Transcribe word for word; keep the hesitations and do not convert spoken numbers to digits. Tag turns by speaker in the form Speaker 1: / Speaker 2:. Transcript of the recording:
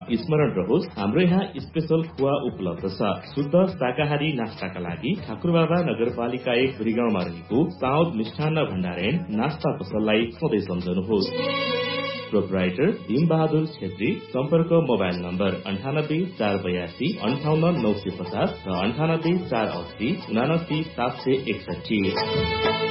Speaker 1: स्मरण रहोस्, हाम्रो यहाँ स्पेशल खुवा उपलब्ध छ। शुद्ध शाकाहारी नास्ताका लागि ठाकुरबाबा नगरपालिका एक भुरीगाउँमा रहेको साउद मिष्ठान्न भण्डारण नास्ता पसललाई सधैँ सम्झनुहोस्। प्रोपराइटर भीम बहादुर छेत्री। सम्पर्क मोबाइल नम्बर अन्ठानब्बे चार बयासी अन्ठाउन्न नौ सय पचास र अन्ठानब्बे चार अस्सी उनासी सात सय एकसठी।